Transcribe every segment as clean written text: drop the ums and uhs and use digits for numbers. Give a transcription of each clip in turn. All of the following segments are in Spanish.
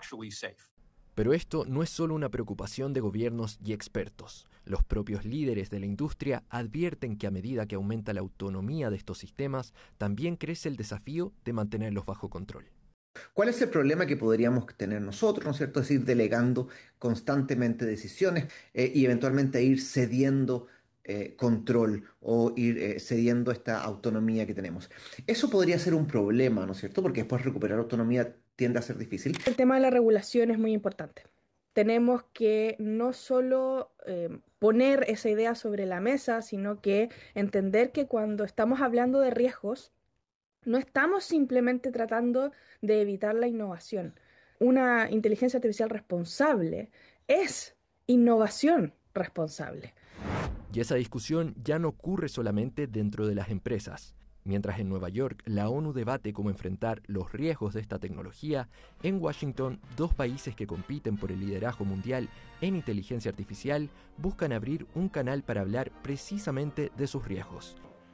Pero esto no es solo una preocupación de gobiernos y expertos. Los propios líderes de la industria advierten que a medida que aumenta la autonomía de estos sistemas, también crece el desafío de mantenerlos bajo control. ¿Cuál es el problema que podríamos tener nosotros, ¿no es cierto? Es ir delegando constantemente decisiones y eventualmente ir cediendo control o ir cediendo esta autonomía que tenemos. Eso podría ser un problema, ¿no es cierto? Porque después recuperar autonomía tiende a ser difícil. El tema de la regulación es muy importante. Tenemos que no solo poner esa idea sobre la mesa, sino que entender que cuando estamos hablando de riesgos, no estamos simplemente tratando de evitar la innovación. Una inteligencia artificial responsable es innovación responsable. Y esa discusión ya no ocurre solamente dentro de las empresas. Mientras en Nueva York la ONU debate cómo enfrentar los riesgos de esta tecnología, en Washington, dos países que compiten por el liderazgo mundial en inteligencia artificial buscan abrir un canal para hablar precisamente de sus riesgos.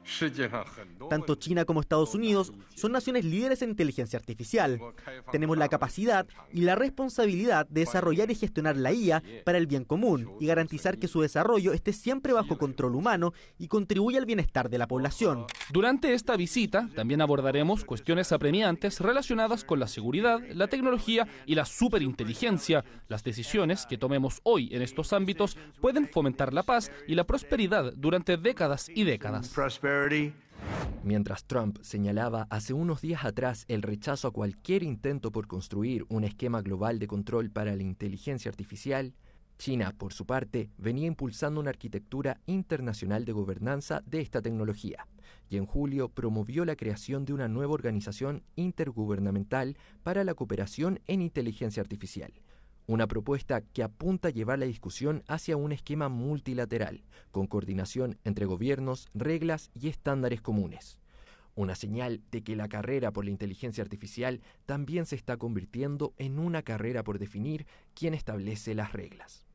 Tanto China como Estados Unidos son naciones líderes en inteligencia artificial. Tenemos la capacidad y la responsabilidad de desarrollar y gestionar la IA para el bien común y garantizar que su desarrollo esté siempre bajo control humano y contribuya al bienestar de la población. Durante esta visita también abordaremos cuestiones apremiantes relacionadas con la seguridad, la tecnología y la superinteligencia. Las decisiones que tomemos hoy en estos ámbitos pueden fomentar la paz y la prosperidad durante décadas y décadas. Mientras Trump señalaba hace unos días atrás el rechazo a cualquier intento por construir un esquema global de control para la inteligencia artificial, China, por su parte, venía impulsando una arquitectura internacional de gobernanza de esta tecnología y en julio promovió la creación de una nueva organización intergubernamental para la cooperación en inteligencia artificial. Una propuesta que apunta a llevar la discusión hacia un esquema multilateral, con coordinación entre gobiernos, reglas y estándares comunes. Una señal de que la carrera por la inteligencia artificial también se está convirtiendo en una carrera por definir quién establece las reglas.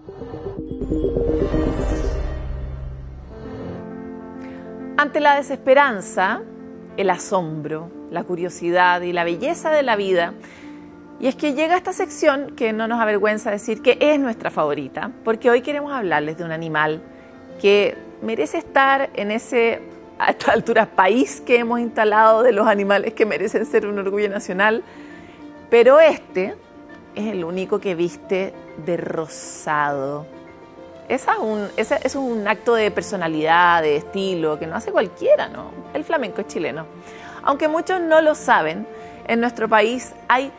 Ante la desesperanza, el asombro, la curiosidad y la belleza de la vida. Y es que llega esta sección que no nos avergüenza decir que es nuestra favorita, porque hoy queremos hablarles de un animal que merece estar en ese, a estas alturas, país que hemos instalado de los animales que merecen ser un orgullo nacional, pero este es el único que viste de rosado. Ese es un acto de personalidad, de estilo, que no hace cualquiera, ¿no? El flamenco chileno. Aunque muchos no lo saben, en nuestro país hay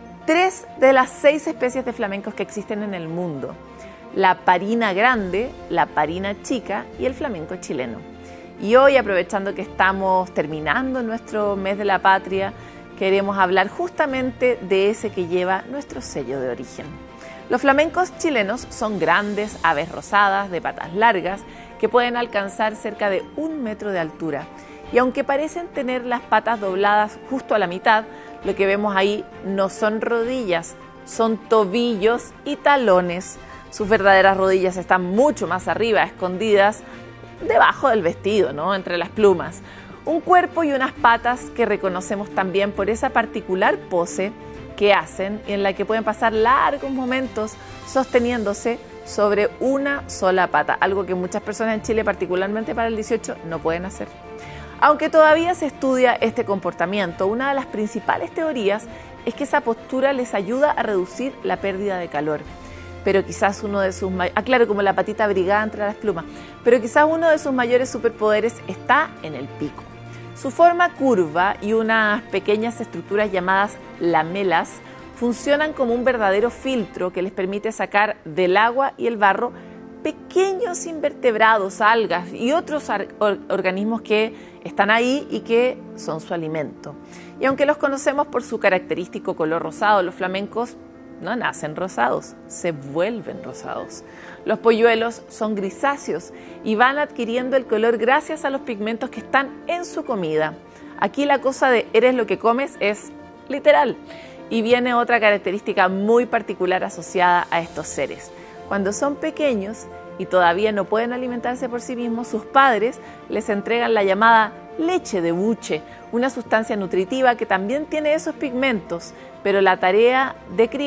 3 de las 6 especies de flamencos que existen en el mundo: la parina grande, la parina chica y el flamenco chileno. Y hoy, aprovechando que estamos terminando nuestro mes de la patria, queremos hablar justamente de ese que lleva nuestro sello de origen. Los flamencos chilenos son grandes aves rosadas de patas largas que pueden alcanzar cerca de 1 metro de altura. Y aunque parecen tener las patas dobladas justo a la mitad, lo que vemos ahí no son rodillas, son tobillos y talones. Sus verdaderas rodillas están mucho más arriba, escondidas debajo del vestido, ¿no? Entre las plumas. Un cuerpo y unas patas que reconocemos también por esa particular pose que hacen y en la que pueden pasar largos momentos sosteniéndose sobre una sola pata, algo que muchas personas en Chile, particularmente para el 18, no pueden hacer. Aunque todavía se estudia este comportamiento, una de las principales teorías es que esa postura les ayuda a reducir la pérdida de calor. Pero quizás uno de sus claro, como la patita abrigada entre las plumas, pero quizás uno de sus mayores superpoderes está en el pico. Su forma curva y unas pequeñas estructuras llamadas lamelas funcionan como un verdadero filtro que les permite sacar del agua y el barro pequeños invertebrados, algas y otros organismos que están ahí y que son su alimento. Y aunque los conocemos por su característico color rosado, los flamencos no nacen rosados, se vuelven rosados. Los polluelos son grisáceos y van adquiriendo el color gracias a los pigmentos que están en su comida. Aquí la cosa de eres lo que comes es literal. Y viene otra característica muy particular asociada a estos seres. Cuando son pequeños y todavía no pueden alimentarse por sí mismos, sus padres les entregan la llamada leche de buche, una sustancia nutritiva que también tiene esos pigmentos, pero la tarea de criar